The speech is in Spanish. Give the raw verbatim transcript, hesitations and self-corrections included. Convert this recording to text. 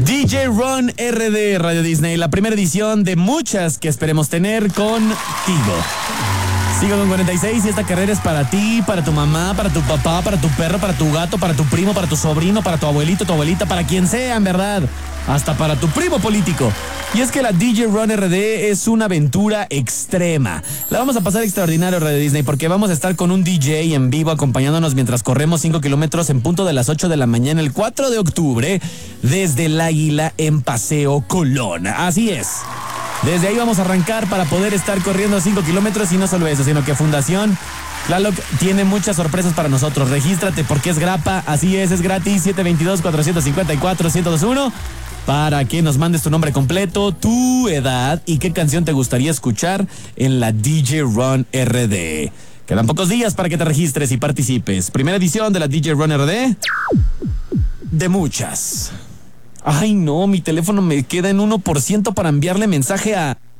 D J Ron R D, Radio Disney, la primera edición de muchas que esperemos tener contigo. Sigo con cuarenta y seis y esta carrera es para ti, para tu mamá, para tu papá, para tu perro, para tu gato, para tu primo, para tu sobrino, para tu abuelito, tu abuelita, para quien sea, en verdad. Hasta para tu primo político. Y es que la D J Ron R D es una aventura extrema. La vamos a pasar extraordinario, Radio Disney, porque vamos a estar con un D J en vivo acompañándonos mientras corremos cinco kilómetros en punto de las ocho de la mañana el cuatro de octubre desde el Águila en Paseo Colón. Así es. Desde ahí vamos a arrancar para poder estar corriendo cinco kilómetros y no solo eso, sino que Fundación Tlaloc tiene muchas sorpresas para nosotros. Regístrate porque es grapa, así es, es gratis, siete dos dos, cuatro cinco cuatro, uno cero dos uno, para que nos mandes tu nombre completo, tu edad y qué canción te gustaría escuchar en la D J Ron R D. Quedan pocos días para que te registres y participes. Primera edición de la D J Ron R D, de muchas. Ay, no, mi teléfono me queda en uno por ciento para enviarle mensaje a